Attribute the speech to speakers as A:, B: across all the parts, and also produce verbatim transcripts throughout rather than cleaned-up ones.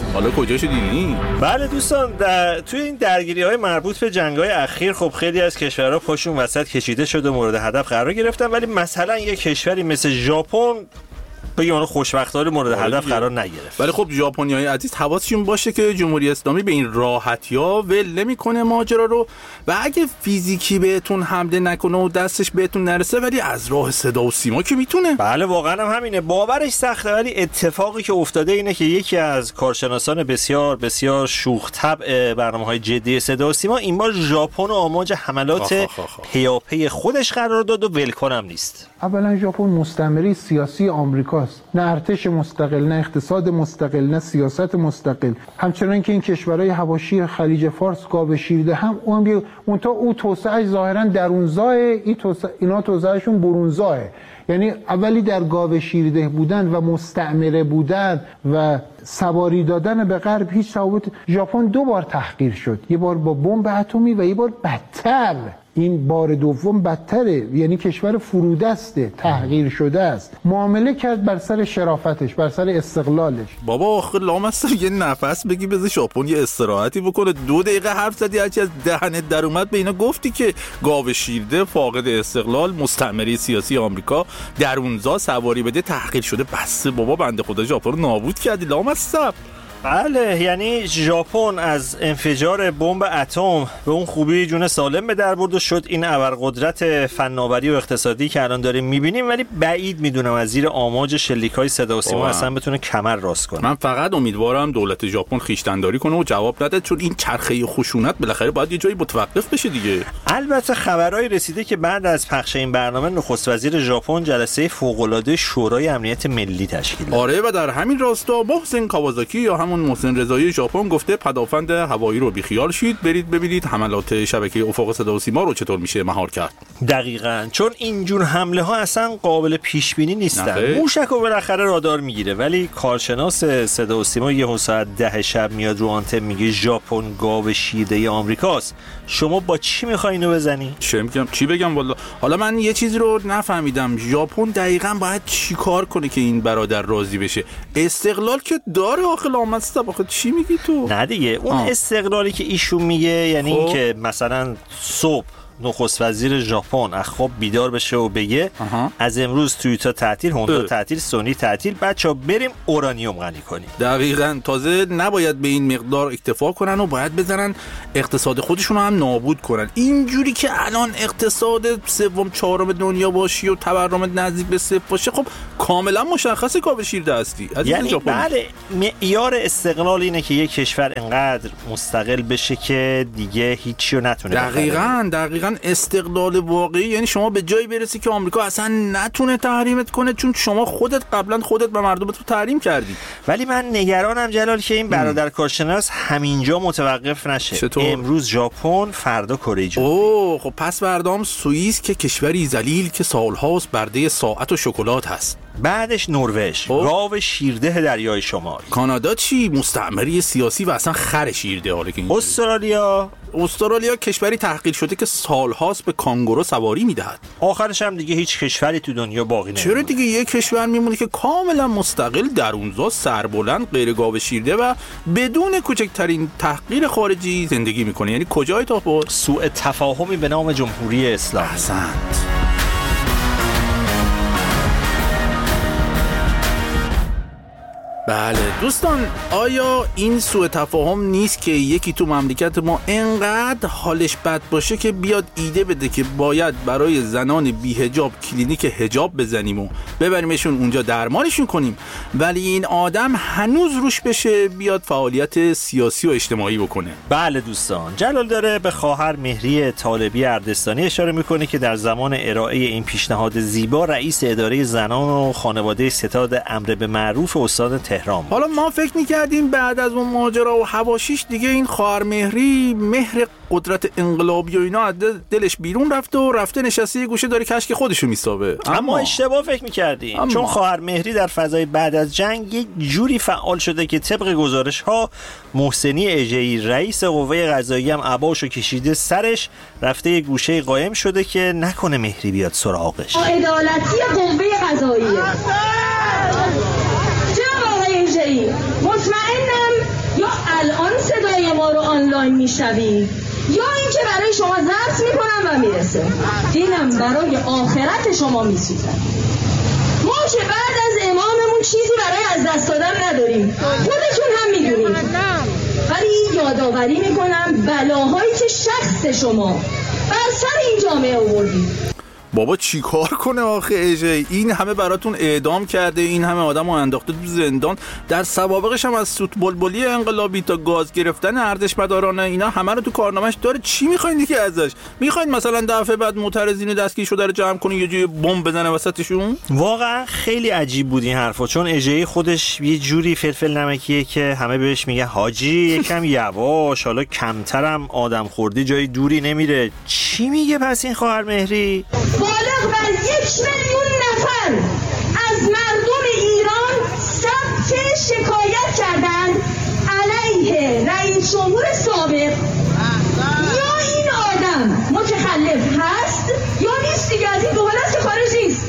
A: حالا کجاشو دیدی؟
B: بله دوستان، در توی این درگیری‌های مربوط به جنگ‌های اخیر خب خیلی از کشورها پاشون وسط کشیده شده، مورد هدف قرار گرفتن، ولی مثلا یک کشوری مثل ژاپن بگیم اون خوشبختانه مورد هدف قرار نگرفت.
A: ولی خب ژاپنیای عزیز حواسشون باشه که جمهوری اسلامی به این راحتی‌ها ول نمی‌کنه ماجرا رو و اگه فیزیکی بهتون حمله نکنه و دستش بهتون نرسه ولی از راه صدا و سیما که میتونه.
B: بله واقعا هم همینه، باورش سخته، ولی اتفاقی که افتاده اینه که یکی از کارشناسان بسیار بسیار شوخ طبع برنامه‌های جدی صدا و سیما این بار ژاپن و آماج حملات پیاپی خودش قرار داد و ولکن هم نیست.
C: اولا ژاپن مستعمره سیاسی آمریکاست، نه ارتش مستقل، نه اقتصاد مستقل، نه سیاست مستقل. همچنان که این کشورهای حواشی خلیج فارس گاو شیرده هم اون اون تا او توسعه ظاهرا درونزاه، این توسعه اینا توسعهشون برونزاه. یعنی اولی در گاو شیرده بودن و مستعمره بودن و سواری دادن به غرب هیچ تفاوت. ژاپن دو بار تحقیر شد، یه بار با بمب اتمی و یه بار بدتر. این بار دوم بدتره، یعنی کشور فرودسته، تحقیر شده است، معامله کرد بر سر شرافتش، بر سر استقلالش.
A: بابا آخه لامصب یه نفس بگی بذار ژاپن یه استراحتی بکنه. دو دقیقه حرف زدی هرچی از دهنت در اومد به اینا گفتی که گاو شیرده، فاقد استقلال، مستعمره سیاسی آمریکا، درونزا سواری بده، تحقیر شده. بس بابا بنده خدا ژاپن رو نابود کردی لامصب.
B: بله، یعنی ژاپن از انفجار بمب اتم به اون خوبی جون سالم به در برد و شد این ابرقدرت فناوری و اقتصادی که الان داریم میبینیم، ولی بعید میدونم از زیر آماج شلیک‌های صدا و سیما اصلا بتونه کمر راست کنه.
A: من فقط امیدوارم دولت ژاپن خویشتن‌داری کنه و جواب نده، چون این چرخه خشونت بالاخره باید یه جایی متوقف بشه دیگه.
B: البته خبرای رسیده که بعد از پخش این برنامه نخست وزیر ژاپن جلسه فوق‌العاده شورای امنیت ملی تشکیل داد.
A: آره و در همین راستا محسن کاوازاکی یا همون محسن رضایی ژاپن گفته پدافند هوایی رو بیخیال شید، برید ببینید حملات شبکه افق صدا و سیما رو چطور میشه مهار کرد.
B: دقیقاً، چون اینجور حمله ها اصلا قابل پیش بینی نیستن. موشک رو بالاخره رادار میگیره، ولی کارشناس صدا و سیما یه ساعت ده شب میاد رو آنتن میگه ژاپن گاو شیرده آمریکاست. شما با چی میخوای اینو بزنی؟
A: چه میگم چی بگم والا. حالا من یه چیزی رو نفهمیدم، ژاپن دقیقاً باید چیکار کنه که این برادر راضی بشه؟ استقلال که داره آخه لامصب. آخه چی میگی تو؟
B: نه دیگه اون آه. استقلالی که ایشون میگه یعنی این که مثلا صبح نخست وزیر ژاپن از خواب بیدار بشه و بگه آها. از امروز تویوتا تعطیل، هوندا تعطیل، سونی تعطیل، بچا بریم اورانیوم غنی کنیم.
A: دقیقاً. تازه نباید به این مقدار اکتفا کنن و باید بزنن اقتصاد خودشون رو هم نابود کنن. اینجوری که الان اقتصاد سوم چهارم دنیا باشی و تورم نزدیک به صفر باشه، خب کاملا مشخصه گاو شیرده هستی.
B: یعنی بله، معیار استقلال اینه که یک کشور انقدر مستقل بشه که دیگه هیچی رو نتونه.
A: دقیقاً دقیقاً استقلال واقعی یعنی شما به جایی برسی که آمریکا اصلا نتونه تحریمت کنه، چون شما خودت قبلا خودت به مردم تو تحریم کردی.
B: ولی من نگرانم جلال که این برادر کارشناس همینجا متوقف نشه.
A: چطور؟
B: امروز ژاپن، فردا کره جنوبی.
A: اوه خب پس فردام سوئیس که کشوری ذلیل که سالهاست برده ساعت و شکلات هست.
B: بعدش نروژ، گاو شیرده دریای شمال.
A: کانادا چی؟ مستعمره سیاسی و اصلا خر شیرده. حاله که
B: استرالیا
A: استرالیا کشوری تحقیر شده که سالهاست به کانگورو سواری میدهد.
B: آخرش هم دیگه هیچ کشوری تو دنیا باقی نمیمونه.
A: چرا دیگه یک کشور میمونه که کاملا مستقل، درونزا، سربلند، غیر گاو شیرده و بدون کوچکترین تحقیر خارجی زندگی میکنه. یعنی کجای تا
B: سوء تفاهمی به نام جمهوری اسلامی.
A: احسنت. بله دوستان، آیا این سوء تفاهم نیست که یکی تو مملکت ما انقدر حالش بد باشه که بیاد ایده بده که باید برای زنان بی حجاب کلینیک حجاب بزنیم و ببریمشون اونجا درمانشون کنیم، ولی این آدم هنوز روش بشه بیاد فعالیت سیاسی و اجتماعی بکنه؟
B: بله دوستان، جلال داره به خواهر مهری طالبی اردستانی اشاره میکنه که در زمان ارائه این پیشنهاد زیبا رئیس اداره زنان و خانواده ستاد امر به معروف استان تهران.
A: حالا ما فکر می‌کردیم بعد از اون ماجرا و حواشیش دیگه این خواهر مهری مهر قدرت انقلابی و اینا از دلش بیرون رفته و رفته نشسته یه گوشه داره کشک خودشو میسابه.
B: اما, اما اشتباه فکر می‌کردیم، چون خواهر مهری در فضای بعد از جنگ یک جوری فعال شده که طبق گزارش‌ها محسنی اژه‌ای رئیس قوه قضاییه هم عباشو کشیده سرش، رفته یه گوشه قایم شده که نکنه مهری بیاد سراغش.
D: عدالتی قوه قضاییه. مطمئنم آنلاین میشنوید یا اینکه برای شما ضبط میکنم و میرسه. اینم برای آخرت شما میسوزه. ما که بعد از اماممون چیزی برای از دست دادن نداریم، خودتون هم میدونید، ولی یادآوری میکنم بلاهایی که شخص شما بر سر این جامعه آوردید.
A: بابا چی کار کنه آخه اجی؟ این همه براتون اعدام کرده، این همه آدم رو انداخته تو زندان، در سوابقش هم از سوت بلبلی انقلابی تا گاز گرفتن ارتشمدارانه اینا همه رو تو کارنامه‌اش داره. چی میخواین دیگه ازش؟ میخواین مثلا دفعه بعد معترضین دستگیر شده رو جمع کنین یه جوری بمب بزنه وسطشون؟
B: واقعا خیلی عجیب بود این حرفا، چون اجی خودش یه جوری فلفل نمکیه که همه بهش میگه حاجی یکم یواش، حالا کمترم آدم خوردی جای دوری نمیره. چی میگه پس این خواهر مهری؟
D: بالغ بر یک میلیون نفر از مردم ایران ثبت شکایت کردند علیه رئیس جمهور سابق. یا این آدم متخلف هست یا نیست دیگه، از این دو حالت که خارج نیست.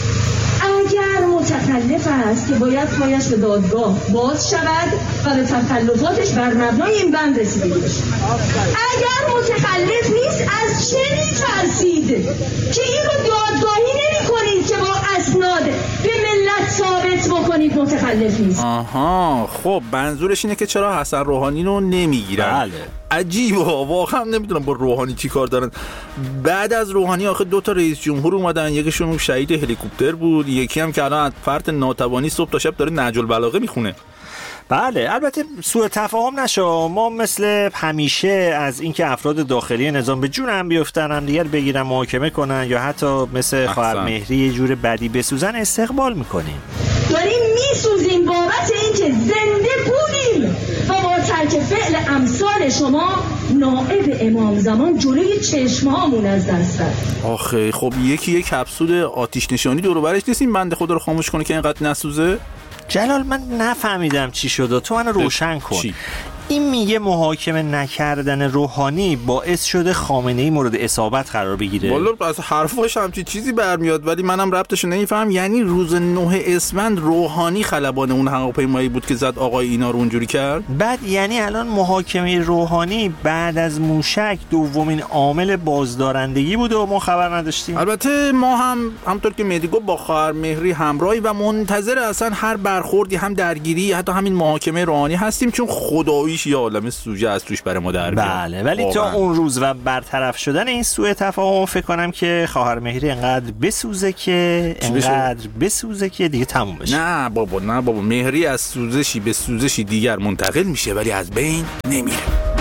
D: اگر متخلف است که باید پایش به دادگاه باز شود و به تخلفاتش بر مبنای این بند رسیدگی بشه. اگر متخلف نیست از چه می‌ترسید که این رو دادگاهی نمی کنید که با اسناد به ملت ثابت بکنید متخلف نیست؟
A: آها، خب منظورش اینه که چرا حسن روحانی رو نمیگیرن؟
B: بله.
A: عجیبه، واقعا نمیدونم با روحانی چی کار دارن. بعد از روحانی آخه دو تا رئیس جمهور اومدن، یکیشون شهید هلیکوپتر بود، یکی هم که الان از فرط ناتوانی صبح تا شب داره نهج البلاغه میخونه.
B: بله، البته سوء تفاهم نشه، ما مثل همیشه از اینکه افراد داخلی نظام به جون هم بیفتن، هم دیگر بگیرن محاکمه کنن یا حتی مثل خواهر مهری یه جور بدی بسوزن استقبال میکنیم.
D: داریم میسوزیم بابت اینکه زنده بودیم و با ترک فعل امثال شما نائب امام زمان جلوی چشمهامون از دست داد.
A: آخه خب یکی یک کپسول آتش نشانی دور و برش نیستیم بنده خدا رو خاموش کنه که اینقدر نسوزه؟
B: جلال من نفهمیدم چی شده، تو منو روشن کن.
A: چی؟
B: این میگه محاکمه نکردن روحانی باعث شده خامنه‌ای مورد اصابت قرار بگیره.
A: والا از حرفاش همچین چیزی برمیاد، ولی منم ربطشو نمیفهم. یعنی روز نه اسفند روحانی خلبان اون هواپیمایی بود که زد آقای اینا رو اونجوری کرد؟
B: بعد یعنی الان محاکمه روحانی بعد از موشک دومین عامل بازدارندگی بوده و ما خبر نداشتیم.
A: البته ما هم همونطور که مهدی گفت با خواهر مهری همراهی و منتظر اصلا هر برخوردی، هم درگیری حتی همین محاکمه روحانی هستیم، چون خدایی یه عالمه سوژه از توش برای ما در بیاد.
B: بله، ولی تا اون روز و برطرف شدن این سوء تفاهم فکر کنم که خواهر مهری انقدر بسوزه که انقدر بسوزه که دیگه تموم بشه.
A: نه بابا، نه بابا، مهری از سوزشی به سوزشی دیگر منتقل میشه ولی از بین نمیره.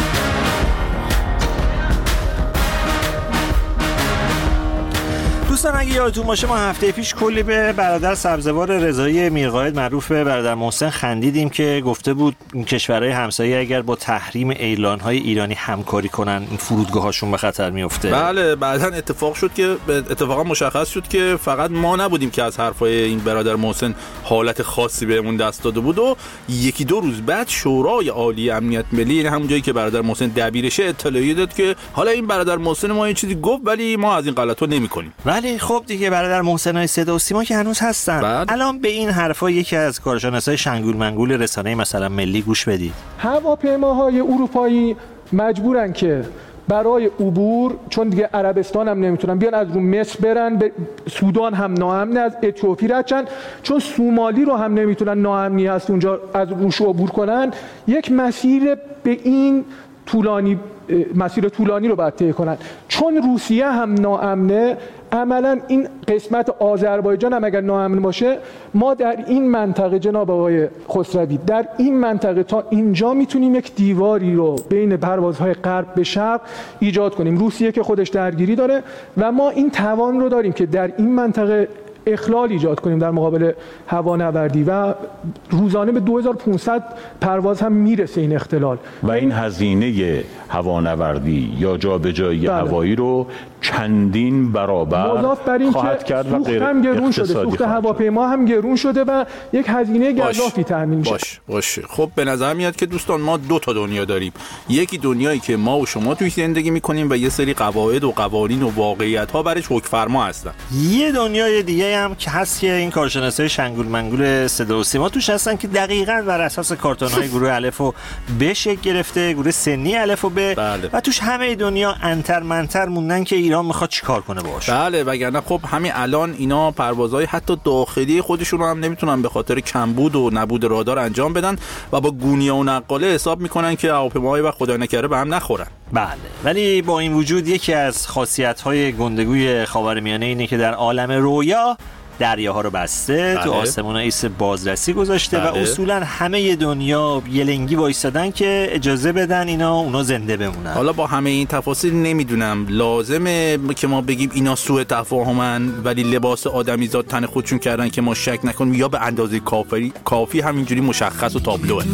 B: دوستان اگه یادتون باشه ما هفته پیش کلی به برادر سبزوار رضایی میرقائد معروف به برادر محسن خندیدیم که گفته بود این کشورهای همسایه اگر با تحریم اعلان‌های ایرانی همکاری کنن این فرودگاه‌هاشون به خطر میفته.
A: بله، بعداً اتفاق شد که اتفاقا مشخص شد که فقط ما نبودیم که از حرفای این برادر محسن حالت خاصی بهمون دست داده بود و یکی دو روز بعد شورای عالی امنیت ملی، یعنی همون جایی که برادر محسن دبیرشه، اطلاعیه داد که حالا این برادر محسن ما این چیزی گفت ولی ما از این غلطا نمی‌کنیم.
B: ولی خب دیگه برادر محسنای صدا و سیما که هنوز هستن.
A: بعد؟
B: الان به این حرفا یکی از کارشناسای شنگول منگول رسانه مثلا ملی گوش بدید.
E: هواپیماهای اروپایی مجبورن که برای عبور، چون دیگه عربستان هم نمیتونن بیان، از رو مصر برن به سودان هم ناامنه، از اتیوپی رچن، چون سومالی رو هم نمیتونن، ناامنی هست اونجا از روش عبور کنن، یک مسیر به این طولانی مسیر طولانی رو باید طی کنن. چون روسیه هم ناامنه، عملا این قسمت آذربایجان هم اگر ناامن باشه، ما در این منطقه، جناب آقای خسروی، در این منطقه تا اینجا میتونیم یک دیواری رو بین پروازهای غرب به شرق ایجاد کنیم. روسیه که خودش درگیری داره و ما این توان رو داریم که در این منطقه اخلال ایجاد کنیم در مقابل هوانوردی و روزانه به دو هزار و پانصد پرواز هم میرسه این اختلال
F: و این هزینه هوانوردی یا جابجایی
E: بله.
F: هوایی رو چندین برابر
E: مضاف بر این
F: خواهد
E: که
F: کرد و
E: سوخت
F: غیر
E: هم گرون شده، سوخت هواپیما هم گرون شده و یک هزینه گزافی تامین میشه.
A: باش باش خب به نظر میاد که دوستان ما دو تا دنیا داریم. یکی دنیایی که ما و شما توی زندگی میکنیم و یه سری قواعد و قوانین و واقعیت ها برش حکم فرما هستن.
B: یه دنیای دیگه هم که هست که این کارشناسای شنگول منگول صدا و سیما توش هستن که دقیقاً بر اساس کارتون‌های گروه الف و ب شکل گرفته، گروه سنی الف و ب،
A: بله.
B: و توش همه دنیا انتر منتر موندن که ایران میخواد چیکار کنه باهاش.
A: بله وگرنه خب همین الان اینا پروازهای حتی داخلی خودشون رو هم نمیتونن به خاطر کمبود و نبود رادار انجام بدن و با گونیه و نقاله حساب میکنن که هواپیماهای و خدای نکرده به هم نخورن.
B: بله ولی با این وجود یکی از خاصیت‌های گندگوی خاورمیانه اینه که در عالم رویا دریاها رو بسته،
A: بله.
B: تو آسمون ایس بازرسی گذاشته، بله. و اصولا همه دنیا یلنگی وایسادن که اجازه بدن اینا اونا زنده بمونن.
A: حالا با همه این تفاصیل نمیدونم لازمه که ما بگیم اینا سوء تفاهمن ولی لباس آدمیزاد تن خودشون کردن که ما شک نکنیم، یا به اندازه کافی کافی همینجوری مشخص و تابلوه.